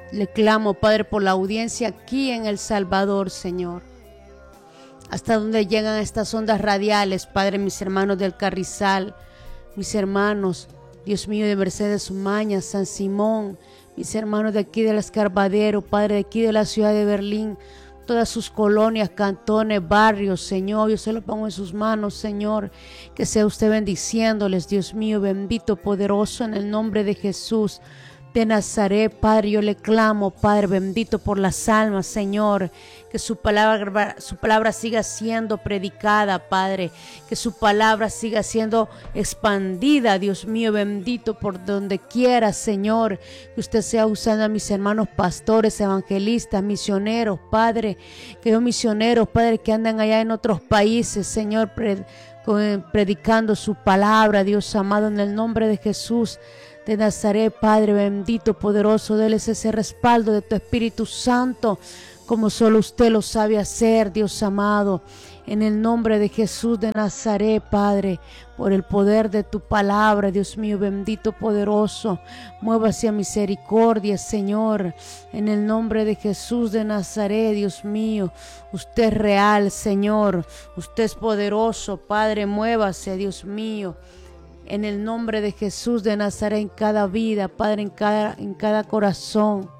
Le clamo, Padre, por la audiencia aquí en El Salvador, Señor. Hasta donde llegan estas ondas radiales, Padre, mis hermanos del Carrizal, mis hermanos, Dios mío, de Mercedes Umaña, San Simón, mis hermanos de aquí del Escarbadero, Padre, de aquí de la ciudad de Berlín, todas sus colonias, cantones, barrios, Señor, yo se lo pongo en sus manos, Señor, que sea usted bendiciéndoles, Dios mío, bendito, poderoso, en el nombre de Jesús de Nazaret, Padre, yo le clamo, Padre, bendito por las almas, Señor, que su palabra siga siendo predicada, Padre, que su palabra siga siendo expandida, Dios mío, bendito por donde quiera, Señor, que usted sea usando a mis hermanos pastores, evangelistas, misioneros, Padre, que los misioneros, Padre, que andan allá en otros países, Señor, predicando su palabra, Dios amado, en el nombre de Jesús de Nazaret, Padre bendito, poderoso, déles ese respaldo de tu Espíritu Santo, como solo usted lo sabe hacer, Dios amado, en el nombre de Jesús de Nazaret, Padre, por el poder de tu palabra, Dios mío, bendito, poderoso, muévase a misericordia, Señor, en el nombre de Jesús de Nazaret, Dios mío, usted es real, Señor, usted es poderoso, Padre, muévase, Dios mío, en el nombre de Jesús de Nazaret, en cada vida, Padre, en cada corazón.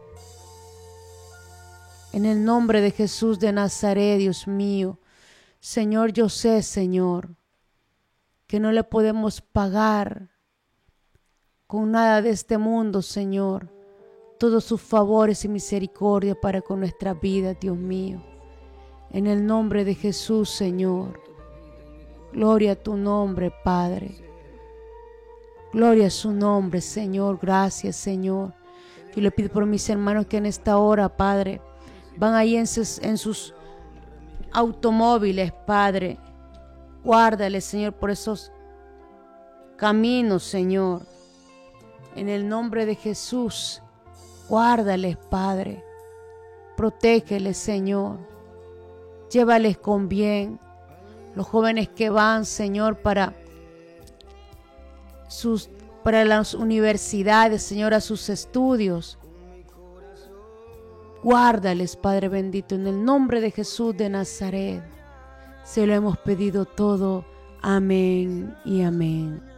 En el nombre de Jesús de Nazaret, Dios mío. Señor, yo sé, Señor, que no le podemos pagar con nada de este mundo, Señor, todos sus favores y misericordia para con nuestra vida, Dios mío. En el nombre de Jesús, Señor. Gloria a tu nombre, Padre. Gloria a su nombre, Señor. Gracias, Señor. Yo le pido por mis hermanos que en esta hora, Padre, van ahí en sus automóviles, Padre. Guárdales, Señor, por esos caminos, Señor. En el nombre de Jesús, guárdales, Padre. Protégeles, Señor. Llévales con bien. Los jóvenes que van, Señor, para las universidades, Señor, a sus estudios. Guárdales, Padre bendito, en el nombre de Jesús de Nazaret. Se lo hemos pedido todo. Amén y amén.